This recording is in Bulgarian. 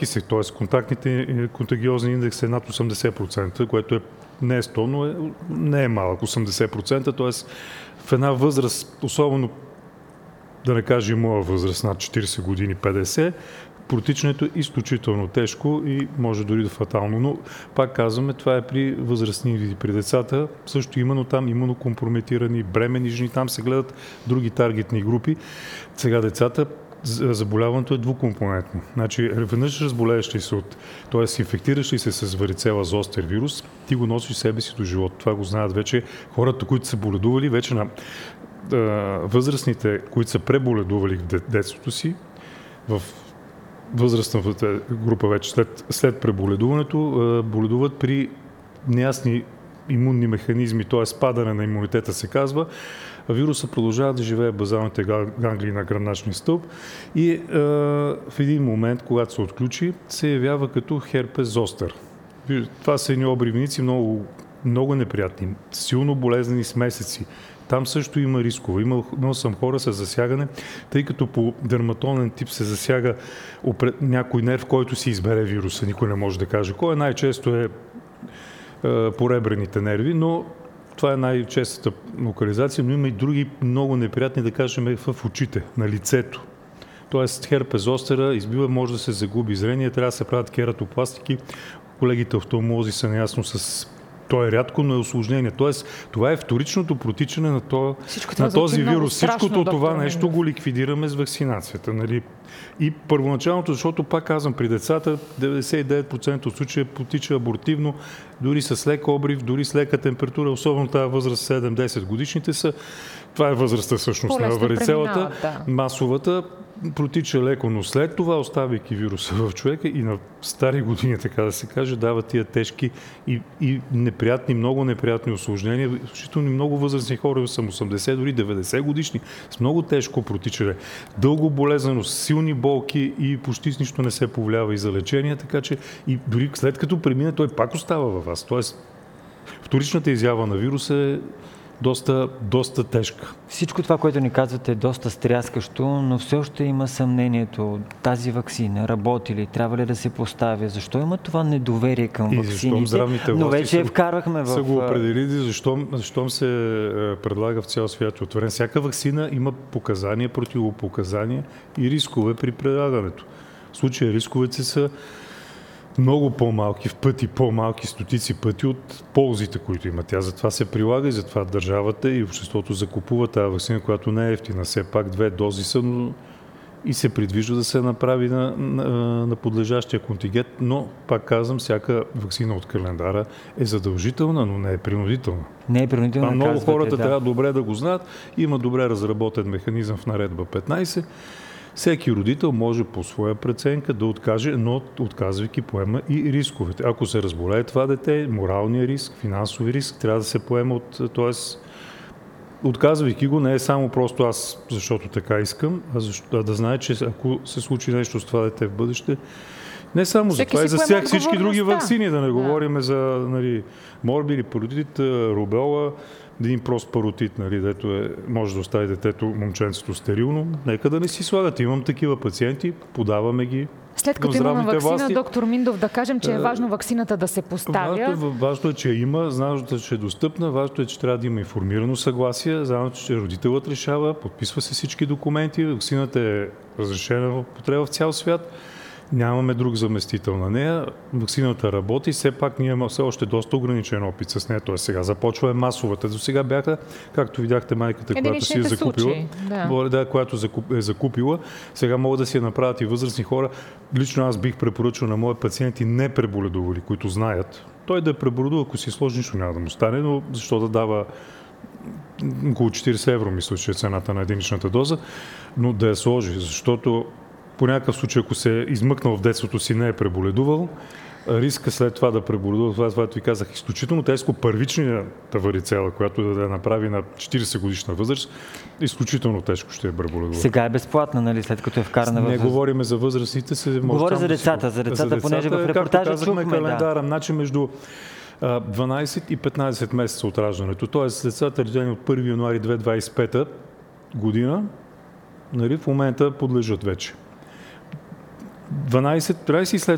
т.е. контактните контагиозни индекс е над 80%, което не е 100, но не е малък 80%, т.е. в една възраст, особено да не кажа и моя възраст, над 40 години, 50, протичането е изключително тежко и може дори да фатално, но пак казваме, това е при възрастни или при децата, също именно там имунокомпрометирани, бремени жени, там се гледат други таргетни групи. Сега децата, заболяването е двукомпонентно. Значи, веднъж разболееш ли се т.е. инфектираш ли се с варицела зостер вирус, ти го носиш себе си до живота. Това го знаят вече хората, които са боледували, вече на възрастните, които са преболедували в детството си, в възрастната група вече след преболедуването, боледуват при неясни имунни механизми, т.е. падане на имунитета се казва, вируса продължава да живее в базалните ганглии на гръбначния стълб и в един момент, когато се отключи, се явява като херпес зостер. Това са едни обривници много, много неприятни, силно болезнени с месеци. Там също има рискове. Имал съм хора с засягане, тъй като по дерматолен тип се засяга някой нерв, който си избере вируса. Никой не може да каже кой. Най-често е поребрените нерви, но това е най-честата локализация, но има и други много неприятни, да кажем, в очите, на лицето. Тоест херпес зостера избива, може да се загуби зрение, трябва да се правят кератопластики. Колегите офталмолози са наясно с... То е рядко, но е усложнение. Тоест, това е вторичното протичане на този вирус. Всичкото това нещо го ликвидираме с вакцинацията. Нали? И първоначалното, защото пак казвам, при децата 99% от случая протича абортивно, дори с лек обрив, дори с лека температура, особено тази възраст 7-10 годишните са. Това е възрастта всъщност на варицелата, масовата. Протича леко, но след това, оставяйки вируса в човека и на стари години, така да се каже, дава тия тежки и неприятни, много неприятни усложнения. Включително много възрастни хора, съм 80, дори 90 годишни, с много тежко протичане. Дълго болезнено, силни болки и почти нищо не се повлиява и за лечение, така че и дори след като премине, той пак остава във вас. Тоест, вторичната изява на вируса е доста тежка. Всичко това, което ни казвате, е доста стряскащо, но все още има съмнението. Тази ваксина работи ли? Трябва ли да се поставя? Защо има това недоверие към ваксините? Но вече вкарахме са го определили, защо се предлага в цял свят отворен. Всяка ваксина има показания, противопоказания и рискове при прилагането. В случая рисковете са много по-малки, в пъти по-малки, стотици пъти от ползите, които има. Тя затова се прилага и затова държавата и обществото закупува тази ваксина, която не е ефтина. Все пак 2 дози са, но и се предвижда да се направи на подлежащия контингент, но, пак казвам, всяка ваксина от календара е задължителна, но не е принудителна. Не е принудителна, много хората трябва добре да го знаят. Има добре разработен механизъм в наредба 15. Всеки родител може по своя преценка да откаже, но отказвайки поема и рисковете. Ако се разболее това дете, моралния риск, финансови риск трябва да се поема т.е. отказвайки го не е само просто аз, защото така искам, а да знае, че ако се случи нещо с това дете в бъдеще, не само за това, и за всички други ваксини, да не говорим за морбили, паротит, рубеола, един прост паротит, дето може да остави детето, момченцето стерилно. Нека да не си слагат. Имам такива пациенти, подаваме ги. След като имаме ваксина, доктор Миндов, да кажем, че е важно ваксината да се поставя. Важно е, че има, важно е, че е достъпна, важно е, че трябва да има информирано съгласие, важно е, че родителът решава, подписва се всички документи, ваксината е разрешена в употреба в цял свят. Нямаме друг заместител на нея. Ваксината работи, все пак ние имаме все още доста ограничен опит с нея. Т.е. сега започва масовата. До сега бяха, както видяхте майката, която си е закупила. Която е закупила. Сега могат да си я направят и възрастни хора. Лично аз бих препоръчал на мои пациенти не преболедували, които знаят. Той да е преболедува, ако си сложи, нищо няма да му стане, но защо да дава около 40 евро, мисля, че е цената на единичната доза, но да я сложи, защото по някакъв случай, ако се е измъкнал в детството си, не е преболедувал, риска след това да преболедува, това ви казах, изключително тежко първичната варицела, която да я направи на 40 годишна възраст, изключително тежко ще е преболедува. Сега е безплатна, нали, след като е вкарана Не говорим за възрастните. Говоря за децата, понеже в репортажа чухме. Календара, значи между 12 и 15 месеца от раждането. Тоест, децата родени от 1 януари 2025 година, в момента подлежат вече. 12 и след